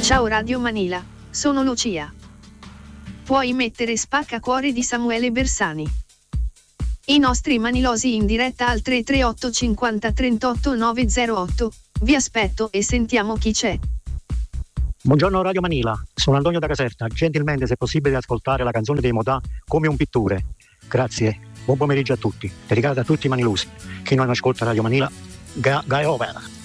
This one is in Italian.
Ciao Radio Manila, sono Lucia. Puoi mettere Spacca Cuore di Samuele Bersani. I nostri manilosi in diretta al 338 50 38 908. Vi aspetto e sentiamo chi c'è. Buongiorno Radio Manila, sono Antonio da Caserta. Gentilmente, se è possibile, ascoltare la canzone dei Modà, Come un pittore. Grazie, buon pomeriggio a tutti. Dedicata a tutti i manilusi. Chi non ascolta Radio Manila, Gae over.